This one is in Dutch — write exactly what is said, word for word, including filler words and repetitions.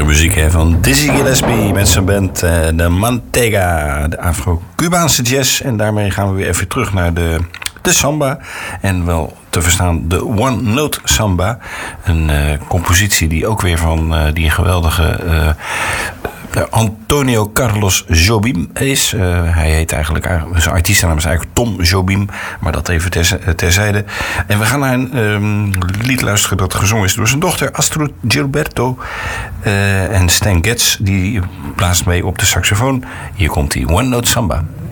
muziek hè, van Dizzy Gillespie met zijn band uh, de Mantega, de Afro-Cubaanse jazz. En daarmee gaan we weer even terug naar de, de samba. En wel te verstaan de One Note Samba. Een uh, compositie die ook weer van uh, die geweldige uh, Antonio Carlos Jobim is. Uh, hij heet eigenlijk, zijn artiestennaam is eigenlijk Tom Jobim, maar dat even ter, terzijde. En we gaan naar een um, lied luisteren dat gezongen is door zijn dochter Astrud Gilberto. Uh, en Stan Getz, die blaast mee op de saxofoon. Hier komt die One Note Samba.